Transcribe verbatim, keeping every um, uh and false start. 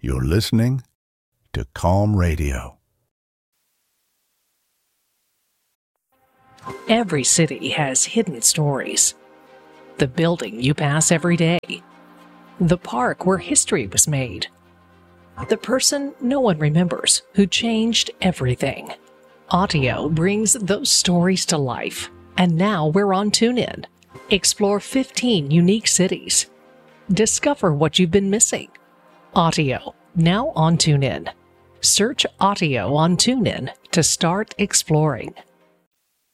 You're listening to Calm Radio. Every city has hidden stories. The building you pass every day. The park where history was made. The person no one remembers who changed everything. Audio brings those stories to life. And now we're on TuneIn. Explore fifteen unique cities. Discover what you've been missing. Audio, now on TuneIn. Search Audio on TuneIn to start exploring.